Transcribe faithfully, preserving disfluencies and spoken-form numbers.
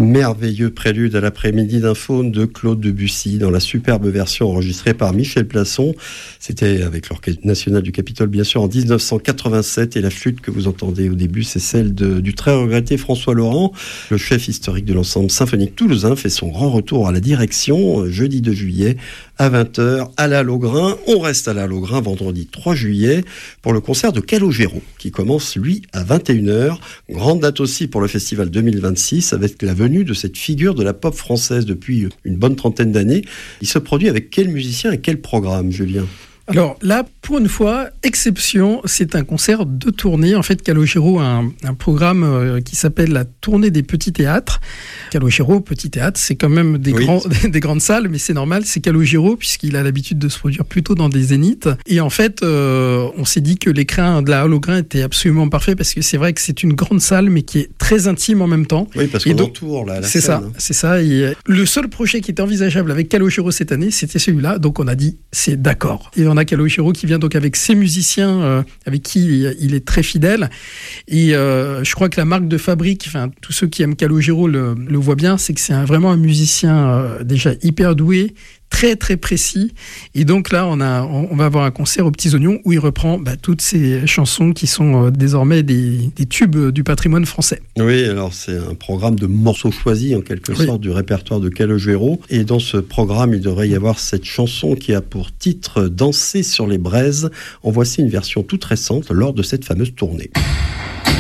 Merveilleux prélude à l'après-midi d'un faune de Claude Debussy dans la superbe version enregistrée par Michel Plasson. C'était avec l'Orchestre National du Capitole, bien sûr, en dix-neuf cent quatre-vingt-sept. Et la flûte que vous entendez au début, c'est celle de, du très regretté François Laurent. Le chef historique de l'ensemble symphonique toulousain fait son grand retour à la direction jeudi deux juillet à vingt heures à la Laugrain. On reste à la Laugrain vendredi trois juillet pour le concert de Calogero qui commence, lui, à vingt et une heures. Grande date aussi pour le festival deux mille vingt-six avec la venue de cette figure de la pop française depuis une bonne trentaine d'années. Il se produit avec quel musicien et quel programme, Julien ? Alors là, pour une fois, exception, c'est un concert de tournée. En fait, Calogero a un, un programme euh, qui s'appelle la tournée des petits théâtres. Calogero, petit théâtre, c'est quand même des, oui. grands, des grandes salles, mais c'est normal, c'est Calogero puisqu'il a l'habitude de se produire plutôt dans des zéniths. Et en fait, euh, on s'est dit que l'écran de la Laugrain était absolument parfait parce que c'est vrai que c'est une grande salle, mais qui est très intime en même temps. Oui, parce qu'on entoure là, la c'est scène. Ça, c'est ça. Et le seul projet qui était envisageable avec Calogero cette année, c'était celui-là. Donc on a dit, c'est d'accord. Et on a Calogero qui vient donc avec ses musiciens euh, avec qui il, il est très fidèle et euh, je crois que la marque de fabrique, enfin tous ceux qui aiment Calogero le, le voient bien, c'est que c'est un, vraiment un musicien euh, déjà hyper doué, très très précis, et donc là on, a, on, on va avoir un concert aux Petits Oignons où il reprend bah, toutes ces chansons qui sont euh, désormais des, des tubes du patrimoine français. Oui, alors c'est un programme de morceaux choisis en quelque oui. sorte du répertoire de Calogero, et dans ce programme il devrait y avoir cette chanson qui a pour titre « Danser sur les braises ». En voici une version toute récente lors de cette fameuse tournée.